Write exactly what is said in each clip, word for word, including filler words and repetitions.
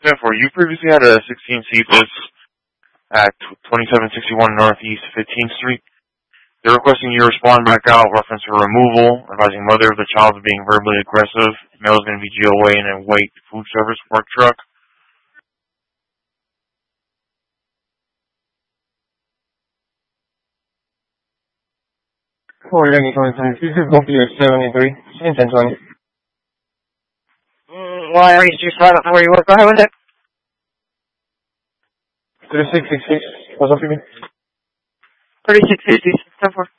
Therefore, you previously had a sixteen Cephas at twenty-seven sixty-one Northeast fifteenth Street. They're requesting you respond back out, reference for removal, advising mother of the child of being verbally aggressive. Male is going to be G O A in a white food service work truck. four eleven twenty-five. This is Computer seventy-three. In ten twenty. Mm, well, I reached you, so I don't know where you work. Go ahead with it. thirty-six sixty-six. What's up, you mean? thirty-six fifty. ten four.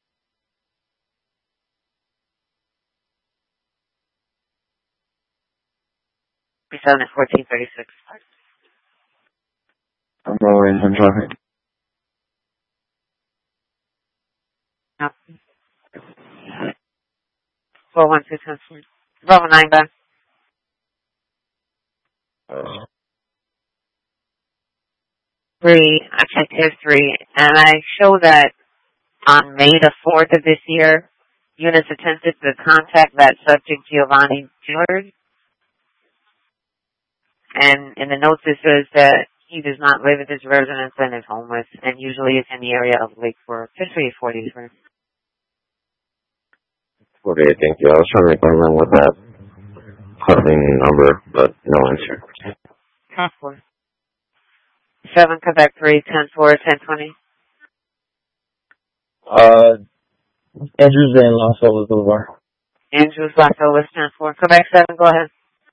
seven at fourteen thirty-six. I'm always in traffic. No. four one six one. Bravo nine, Ben. Uh, Three. I checked history, and I show that on May the fourth of this year, units attempted to contact that subject, Giovanni Gillard. And in the notes it says that he does not live at this residence and is homeless, and usually is in the area of Lake Forest. History forty-three. Okay, thank you. I was trying to find with that calling number, but no answer. ten four. seven, Quebec three, ten four, ten twenty. Uh, Andrews and Los Olas Boulevard. Andrews, Los Olas, ten four. Quebec seven, go ahead.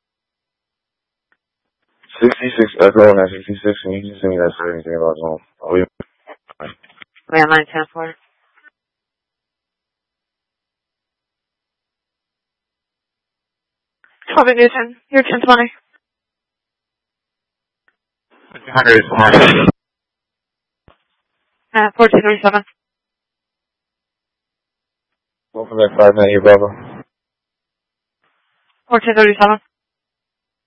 sixty-six, Echo, and sixty-six, and you can send me that for anything about home. Oh, yeah. Landline ten four. Toby Newton, you're ten twenty. Uh, fourteen thirty-seven. Go for that five ninety, Bravo. fourteen thirty-seven.